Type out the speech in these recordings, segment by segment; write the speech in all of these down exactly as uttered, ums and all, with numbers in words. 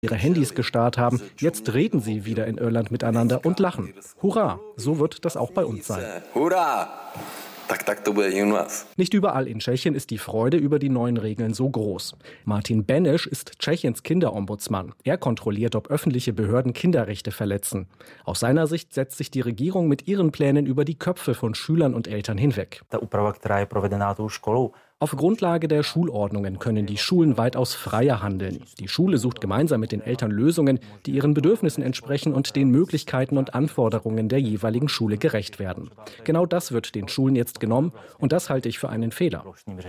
ihre Handys gestarrt haben. Jetzt reden sie wieder in Irland miteinander und lachen. Hurra, so wird das auch bei uns sein. Hurra! Nicht überall in Tschechien ist die Freude über die neuen Regeln so groß. Martin Beneš ist Tschechiens Kinderombudsmann. Er kontrolliert, ob öffentliche Behörden Kinderrechte verletzen. Aus seiner Sicht setzt sich die Regierung mit ihren Plänen über die Köpfe von Schülern und Eltern hinweg. Auf Grundlage der Schulordnungen können die Schulen weitaus freier handeln. Die Schule sucht gemeinsam mit den Eltern Lösungen, die ihren Bedürfnissen entsprechen und den Möglichkeiten und Anforderungen der jeweiligen Schule gerecht werden. Genau das wird den Schulen jetzt genommen und das halte ich für einen Fehler.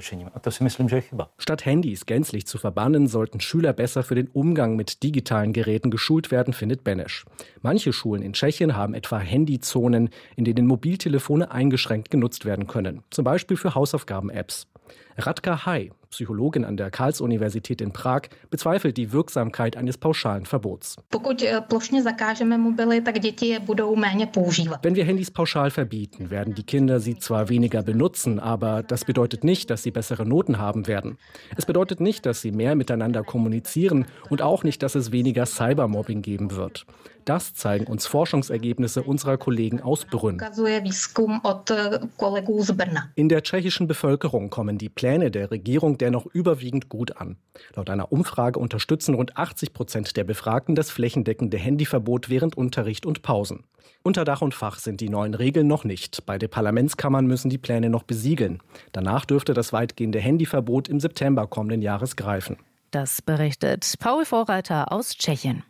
Statt Handys gänzlich zu verbannen, sollten Schüler besser für den Umgang mit digitalen Geräten geschult werden, findet Beneš. Manche Schulen in Tschechien haben etwa Handyzonen, in denen Mobiltelefone eingeschränkt genutzt werden können, zum Beispiel für Hausaufgaben-Apps. Radka Hai, Psychologin an der Karls-Universität in Prag, bezweifelt die Wirksamkeit eines pauschalen Verbots. Wenn wir Handys pauschal verbieten, werden die Kinder sie zwar weniger benutzen, aber das bedeutet nicht, dass sie bessere Noten haben werden. Es bedeutet nicht, dass sie mehr miteinander kommunizieren und auch nicht, dass es weniger Cybermobbing geben wird. Das zeigen uns Forschungsergebnisse unserer Kollegen aus Brünn. In der tschechischen Bevölkerung kommen die Pläne der Regierung dennoch überwiegend gut an. Laut einer Umfrage unterstützen rund achtzig Prozent der Befragten das flächendeckende Handyverbot während Unterricht und Pausen. Unter Dach und Fach sind die neuen Regeln noch nicht. Beide Parlamentskammern müssen die Pläne noch besiegeln. Danach dürfte das weitgehende Handyverbot im September kommenden Jahres greifen. Das berichtet Paul Vorreiter aus Tschechien.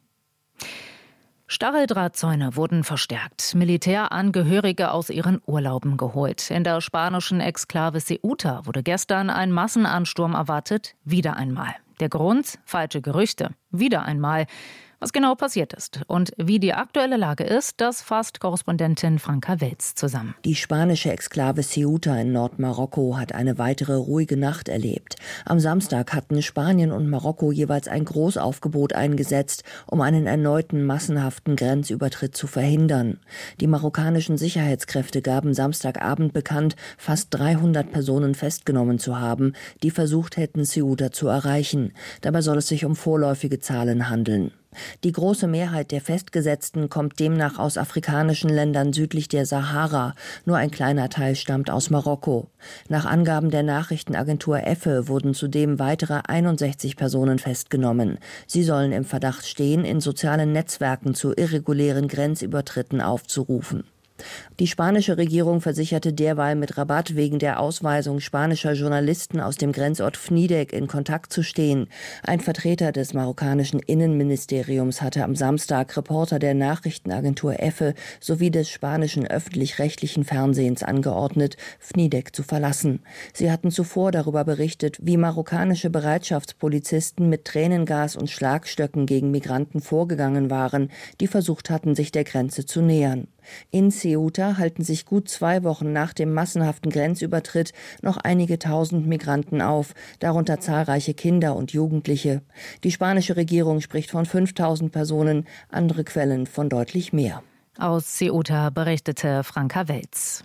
Stacheldrahtzäune wurden verstärkt. Militärangehörige aus ihren Urlauben geholt. In der spanischen Exklave Ceuta wurde gestern ein Massenansturm erwartet. Wieder einmal. Der Grund? Falsche Gerüchte. Wieder einmal. Was genau passiert ist und wie die aktuelle Lage ist, das fasst Korrespondentin Franka Welz zusammen. Die spanische Exklave Ceuta in Nordmarokko hat eine weitere ruhige Nacht erlebt. Am Samstag hatten Spanien und Marokko jeweils ein Großaufgebot eingesetzt, um einen erneuten massenhaften Grenzübertritt zu verhindern. Die marokkanischen Sicherheitskräfte gaben Samstagabend bekannt, fast dreihundert Personen festgenommen zu haben, die versucht hätten, Ceuta zu erreichen. Dabei soll es sich um vorläufige Zahlen handeln. Die große Mehrheit der Festgesetzten kommt demnach aus afrikanischen Ländern südlich der Sahara. Nur ein kleiner Teil stammt aus Marokko. Nach Angaben der Nachrichtenagentur EFE wurden zudem weitere einundsechzig Personen festgenommen. Sie sollen im Verdacht stehen, in sozialen Netzwerken zu irregulären Grenzübertritten aufzurufen. Die spanische Regierung versicherte derweil mit Rabat wegen der Ausweisung spanischer Journalisten aus dem Grenzort Fnidek in Kontakt zu stehen. Ein Vertreter des marokkanischen Innenministeriums hatte am Samstag Reporter der Nachrichtenagentur EFE sowie des spanischen öffentlich-rechtlichen Fernsehens angeordnet, Fnidek zu verlassen. Sie hatten zuvor darüber berichtet, wie marokkanische Bereitschaftspolizisten mit Tränengas und Schlagstöcken gegen Migranten vorgegangen waren, die versucht hatten, sich der Grenze zu nähern. In Ceuta halten sich gut zwei Wochen nach dem massenhaften Grenzübertritt noch einige tausend Migranten auf, darunter zahlreiche Kinder und Jugendliche. Die spanische Regierung spricht von fünftausend Personen, andere Quellen von deutlich mehr. Aus Ceuta berichtete Franka Welz.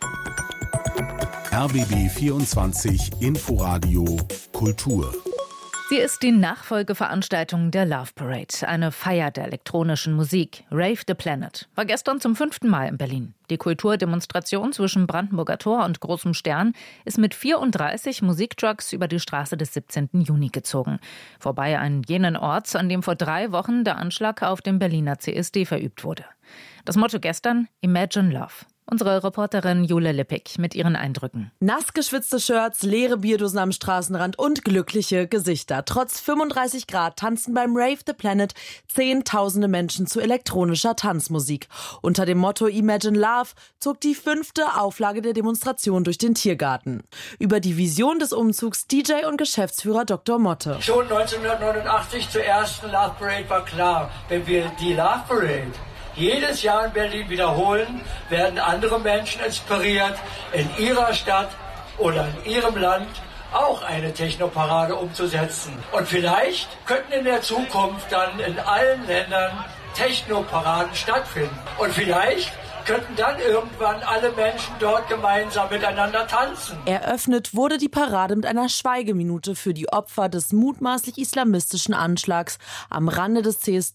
R B B vierundzwanzig Inforadio Kultur. Sie ist die Nachfolgeveranstaltung der Love Parade, eine Feier der elektronischen Musik. Rave the Planet war gestern zum fünften Mal in Berlin. Die Kulturdemonstration zwischen Brandenburger Tor und Großem Stern ist mit vierunddreißig Musiktrucks über die Straße des siebzehnten Juni gezogen. Vorbei an jenen Ort, an dem vor drei Wochen der Anschlag auf dem Berliner C S D verübt wurde. Das Motto gestern: Imagine Love. Unsere Reporterin Jule Lippig mit ihren Eindrücken. Nass geschwitzte Shirts, leere Bierdosen am Straßenrand und glückliche Gesichter. Trotz fünfunddreißig Grad tanzen beim Rave the Planet zehntausende Menschen zu elektronischer Tanzmusik. Unter dem Motto Imagine Love zog die fünfte Auflage der Demonstration durch den Tiergarten. Über die Vision des Umzugs D J und Geschäftsführer Doktor Motte. Schon neunzehnhundertneunundachtzig zur ersten Love Parade war klar, wenn wir die Love Parade jedes Jahr in Berlin wiederholen, werden andere Menschen inspiriert, in ihrer Stadt oder in ihrem Land auch eine Technoparade umzusetzen. Und vielleicht könnten in der Zukunft dann in allen Ländern Technoparaden stattfinden. Und vielleicht könnten dann irgendwann alle Menschen dort gemeinsam miteinander tanzen. Eröffnet wurde die Parade mit einer Schweigeminute für die Opfer des mutmaßlich islamistischen Anschlags am Rande des C S